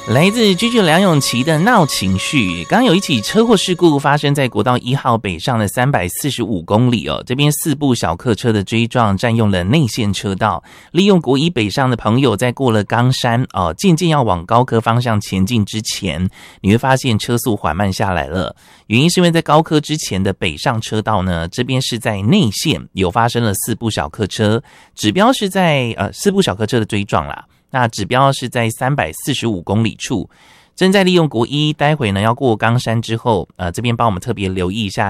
来自居居梁咏琪的闹情绪。刚刚有一起车祸事故发生在国道1号北上的345公里哦，这边4部小客车的追撞占用了内线车道，利用国一北上的朋友在过了冈山哦，渐渐要往高科方向前进之前，你会发现车速缓慢下来了。原因是因为在高科之前的北上车道呢，这边是在内线有发生了4部小客车，指标是在4部小客车的追撞啦。那指标是在345公里处，正在利用国一，待会呢要过冈山之后，这边帮我们特别留意一下